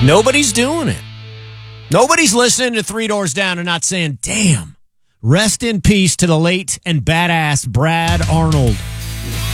Nobody's doing it. Nobody's listening to Three Doors Down and not saying, damn, rest in peace to the late and badass Brad Arnold.